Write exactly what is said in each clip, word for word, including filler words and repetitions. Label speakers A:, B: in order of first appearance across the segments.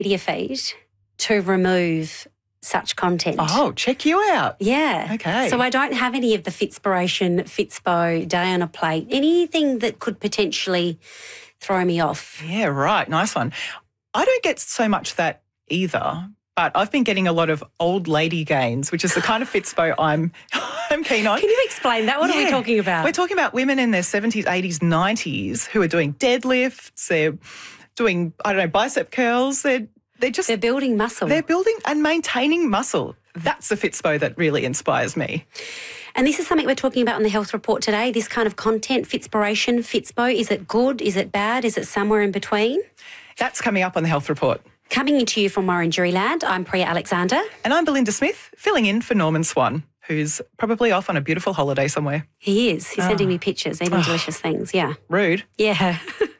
A: media feed to remove such content.
B: Oh, check you out.
A: Yeah.
B: Okay.
A: So I don't have any of the Fitspiration, Fitspo, day on a plate, anything that could potentially throw me off.
B: Yeah, right. Nice one. I don't get so much that either, but I've been getting a lot of old lady gains, which is the kind of Fitspo I'm I'm keen on.
A: Can you explain that? What
B: yeah.
A: are we talking about?
B: We're talking about women in their seventies, eighties, nineties who are doing deadlifts, they're doing, I don't know, bicep curls, they're They're just
A: They're building muscle.
B: They're building and maintaining muscle. That's the Fitspo that really inspires me.
A: And this is something we're talking about on the Health Report today, this kind of content, Fitspiration, Fitspo. Is it good? Is it bad? Is it somewhere in between?
B: That's coming up on the Health Report.
A: Coming into you from Warringah Land, I'm Priya Alexander.
B: And I'm Belinda Smith, filling in for Norman Swan, who's probably off on a beautiful holiday somewhere.
A: He is. He's
B: oh.
A: sending me pictures, eating oh. delicious things, yeah.
B: Rude.
A: Yeah.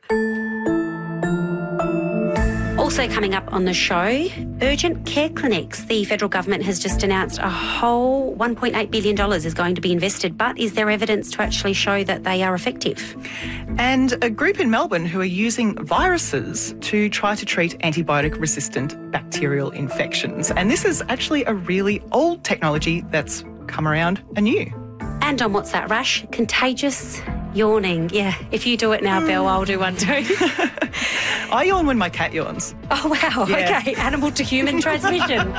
A: Also coming up on the show, urgent care clinics. The federal government has just announced a whole one point eight billion dollars is going to be invested, but is there evidence to actually show that they are effective?
B: And a group in Melbourne who are using viruses to try to treat antibiotic-resistant bacterial infections. And this is actually a really old technology that's come around anew.
A: And on What's That Rash? Contagious yawning. Yeah, if you do it now, mm. Belle, I'll do one too.
B: I yawn when my cat yawns.
A: Oh, wow.
B: Yeah.
A: Okay, animal to human transmission.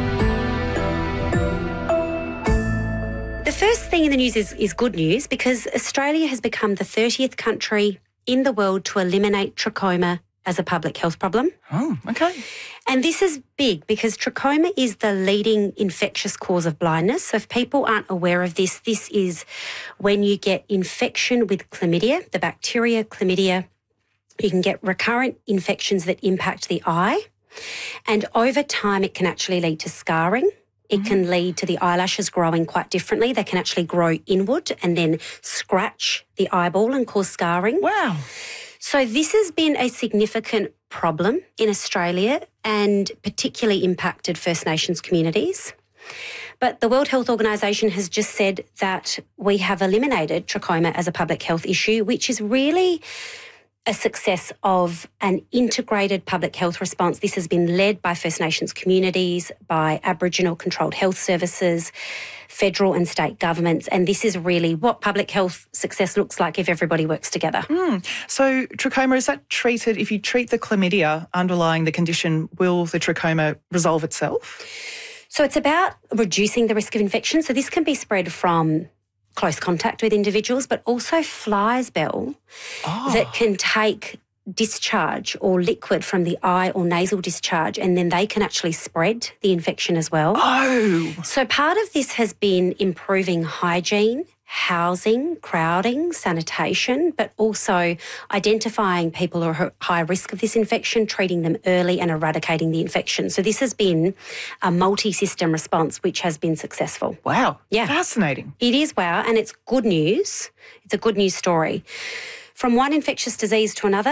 A: The first thing in the news is, is good news because Australia has become the thirtieth country in the world to eliminate trachoma as a public health problem.
B: Oh, okay.
A: And this is big because trachoma is the leading infectious cause of blindness. So if people aren't aware of this, this is when you get infection with chlamydia, the bacteria chlamydia. You can get recurrent infections that impact the eye. And over time, it can actually lead to scarring. It mm-hmm. can lead to the eyelashes growing quite differently. They can actually grow inward and then scratch the eyeball and cause scarring.
B: Wow.
A: So this has been a significant problem in Australia and particularly impacted First Nations communities. But the World Health Organisation has just said that we have eliminated trachoma as a public health issue, which is really a success of an integrated public health response. This has been led by First Nations communities, by Aboriginal controlled health services, federal and state governments, and this is really what public health success looks like if everybody works together.
B: Mm. So trachoma, is that treated, if you treat the chlamydia underlying the condition, will the trachoma resolve itself?
A: So it's about reducing the risk of infection. So this can be spread from close contact with individuals, but also flies, Belle, oh. that can take discharge or liquid from the eye or nasal discharge, and then they can actually spread the infection as well.
B: Oh.
A: So part of this has been improving hygiene, housing, crowding, sanitation, but also identifying people who are at high risk of this infection, treating them early and eradicating the infection. So this has been a multi-system response which has been successful.
B: Wow.
A: Yeah.
B: Fascinating.
A: It is wow, and it's good news. It's a good news story. From one infectious disease to another,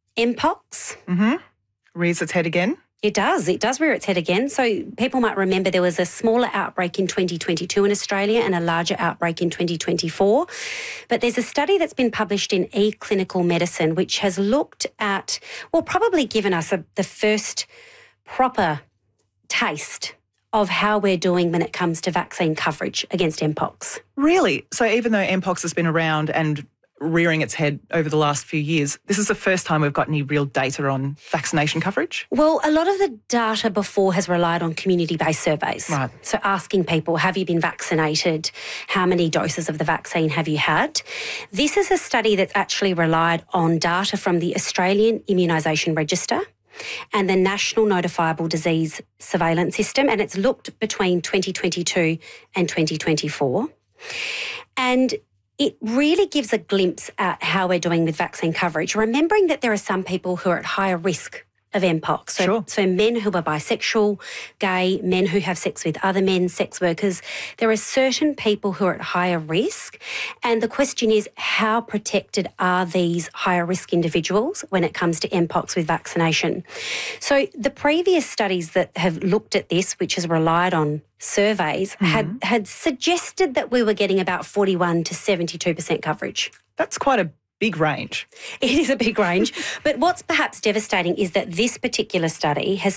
A: Mpox.
B: Mm-hmm. Rears its head again.
A: It does. It does rear its head again. So people might remember there was a smaller outbreak in twenty twenty-two in Australia and a larger outbreak in twenty twenty-four. But there's a study that's been published in eClinical Medicine which has looked at, well, probably given us a, the first proper taste of how we're doing when it comes to vaccine coverage against Mpox.
B: Really? So even though Mpox has been around and rearing its head over the last few years, this is the first time we've got any real data on vaccination coverage?
A: Well, a lot of the data before has relied on community-based surveys.
B: Right.
A: So asking people, have you been vaccinated? How many doses of the vaccine have you had? This is a study that's actually relied on data from the Australian Immunisation Register and the National Notifiable Disease Surveillance System, and it's looked between twenty twenty-two and twenty twenty-four. And it really gives a glimpse at how we're doing with vaccine coverage, remembering that there are some people who are at higher risk of Mpox. So,
B: sure.
A: so men who are bisexual, gay, men who have sex with other men, sex workers. There are certain people who are at higher risk. And the question is, how protected are these higher risk individuals when it comes to Mpox with vaccination? So the previous studies that have looked at this, which has relied on surveys, mm-hmm. had, had suggested that we were getting about forty-one to seventy-two percent coverage.
B: That's quite a big range.
A: It is a big range. But what's perhaps devastating is that this particular study has